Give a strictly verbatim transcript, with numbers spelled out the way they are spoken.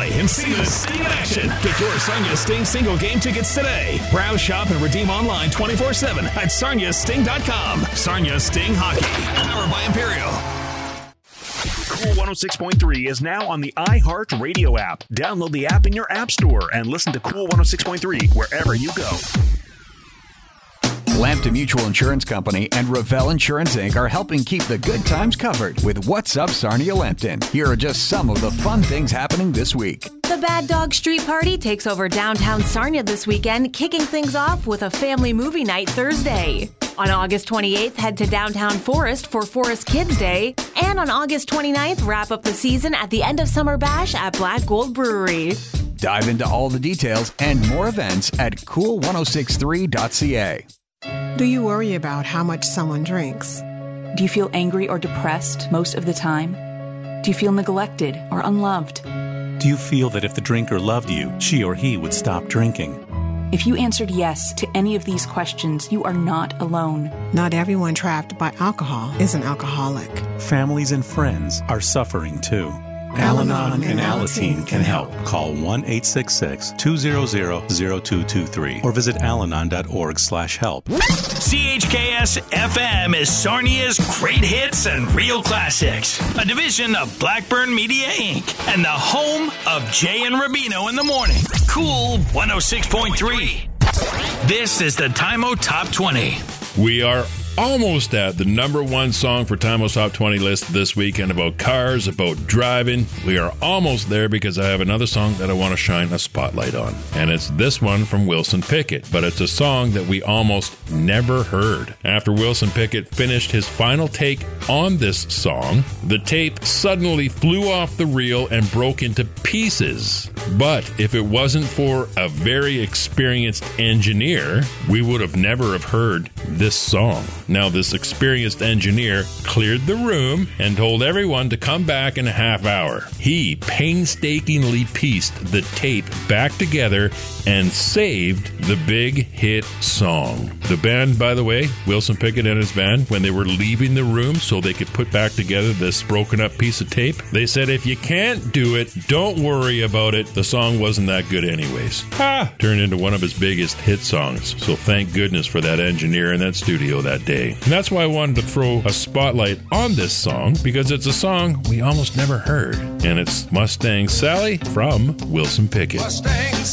Valley and see the Sting in action. Get your Sarnia Sting single game tickets today. Browse, shop, and redeem online twenty-four seven at sarnia sting dot com. Sarnia Sting Hockey, powered by Imperial. Cool one oh six point three is now on the iHeart Radio app. Download the app in your app store and listen to Cool one oh six point three wherever you go. Lambton Mutual Insurance Company and Revell Insurance Incorporated are helping keep the good times covered with What's Up Sarnia Lambton. Here are just some of the fun things happening this week. The Bad Dog Street Party takes over downtown Sarnia this weekend, kicking things off with a family movie night Thursday. On August twenty-eighth, head to downtown Forest for Forest Kids Day. And on August twenty-ninth, wrap up the season at the End of Summer Bash at Black Gold Brewery. Dive into all the details and more events at cool ten sixty-three dot c a. Do you worry about how much someone drinks? Do you feel angry or depressed most of the time? Do you feel neglected or unloved? Do you feel that if the drinker loved you, she or he would stop drinking? If you answered yes to any of these questions, you are not alone. Not everyone trapped by alcohol is an alcoholic. Families and friends are suffering too. Al-Anon and Alateen can help. Call one eight six six, two hundred, zero two two three or visit alanon dot org slash help. C H K S F M is Sarnia's great hits and real classics. A division of Blackburn Media Incorporated and the home of Jay and Rubino in the morning. Cool one oh six point three. This is the Time-O Top twenty. We are almost at the number one song for Time-O's Top twenty list this weekend about cars, about driving. We are almost there because I have another song that I want to shine a spotlight on. And it's this one from Wilson Pickett. But it's a song that we almost never heard. After Wilson Pickett finished his final take on this song, the tape suddenly flew off the reel and broke into pieces. But if it wasn't for a very experienced engineer, we would have never have heard this song. Now, this experienced engineer cleared the room and told everyone to come back in a half hour. He painstakingly pieced the tape back together and saved the big hit song. The band, by the way, Wilson Pickett and his band, when they were leaving the room so they could put back together this broken up piece of tape, they said, if you can't do it, don't worry about it. The song wasn't that good anyways. Ha! Turned into one of his biggest hit songs. So thank goodness for that engineer in that studio that day. And that's why I wanted to throw a spotlight on this song, because it's a song we almost never heard. And it's Mustang Sally from Wilson Pickett. Mustang